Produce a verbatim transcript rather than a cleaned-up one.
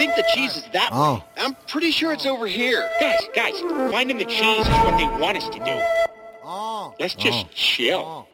think the cheese is that Oh. way. I'm pretty sure it's over here. Guys, guys, finding the cheese is what they want us to do. Oh. Let's just Oh. chill. Oh.